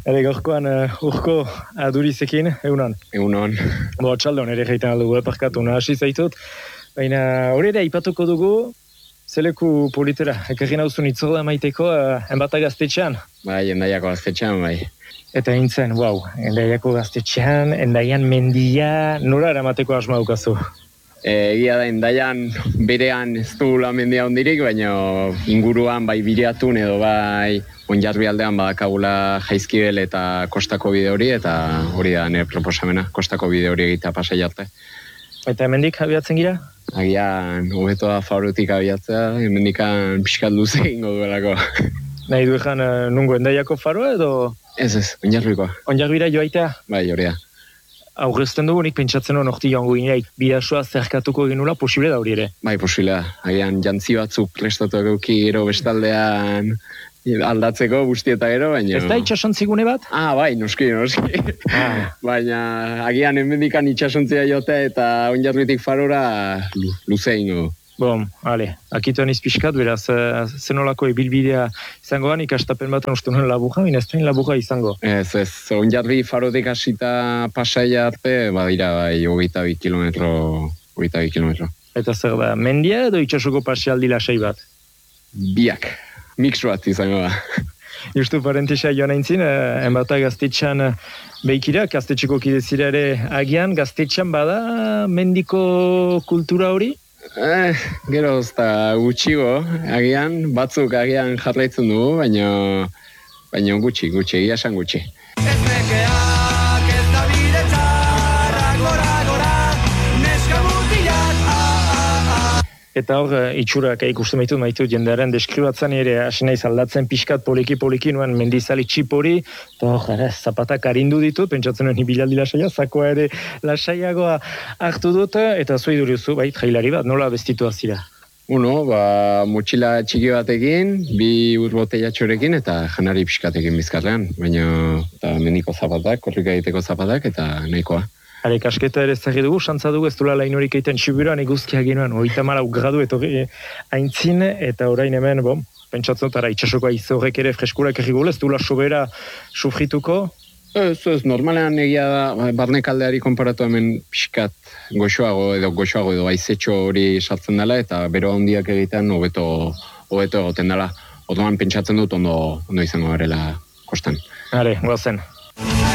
Ere gaurkoan urko adurizekin, egunon. Egunon. Txaldon ere jaiten aldugu, parkatu hasi zaitut. Baina hori ere aipatuko dugu, zeleku politera, ekarri nauzun itzorda maiteko, enbata gaztetxean. Bai, Endaiako gaztetxean, bai. Eta hintzen, Endaiako gaztetxean, Endaian mendia, nora eramateko asma dukazu? Egia da, Endaian berean ez du mendia hondirik, baina inguruan bai Biriatun edo bai Onjarbi aldean badakagula Jaizkibel eta Kostako bide hori, eta hori da nire proposamena, Kostako bide hori egitea pasai arte. Eta hemendik abiatzen gira? Agian, hobeto da Fabrutik abiatzea, hemendikan pixkat luze egingo duelako. Nahi du ezan nungo Endaiako faroa edo? Ez, Onjarbikoa. Onjarbira joaitea? Bai, hori da. Aurrezten dugu, nik pentsatzen hon orti joango gineaik, bidasoa zerkatuko genula, posible da hori ere? Bai, posible da. Agian, jantzi batzuk prestatu egauki gero bestaldean aldatzeko guzti eta gero, baina... Ez da itxasontzigune bat? Bai, noski. Baina, agian hemendikan itxasontzia jote eta Onjarbitik farora luze ingo. Akituan izpiskat, beraz, zenolako ibilbidea izangoan, ikastapen bat uste nuen laburra, minezten laburra izango. Ez, Onjarbi farotik hasita pasaia arte, badira, bai, 22 kilometro. Eta zer da, mendia edo itxasuko pasealdi lasai bat? Biak, mix bat izango da. Justu parentesa joan aintzin, enbata gaztetxan behikira, gaztetxeko kidezira ere agian, gaztetxan bada mendiko kultura hori? Gero ez da gutxigo, agian, batzuk agian jarraitzen dugu, baina gutxi, egia esan gutxi. Ez nekeak, ez da bide txarrak, gora, neska mutilak, Eta hor, itxurak ikusten maitut jendearen deskribatzen ere hasi naiz aldatzen pixkat poliki nuen mendizali txip hori, eta hor, zapatak arindu ditut, pentsatzen nuen ibilaldi lasaia, zakoa ere lasaiagoa hartu dut, eta zoi duruzu, trailari bat, nola bestitua zira? Motxila txiki batekin, 2 urboteiatxorekin eta janari pixkatekin bizkarrean, baina mendiko zapatak, korrika egiteko zapatak, eta nahikoa. Kasketa ere zerri dugu, xantza dugu, ez dula lainorik egiten Sibiruan eguzkia ginoen, 34 gradu etorri aintzin, eta orain hemen, pentsatzen dut, itxasoko aize horrek ere freskurak errigula, ez dula sobera sufrituko? Ez, normalean egia da, barnekaldeari konparatu hemen pixkat goxoago edo aizetxo hori sartzen dela, eta bero handiak egiten hobeto egoten dela. Otoan pentsatzen dut ondo izango garela kostan. Goazen.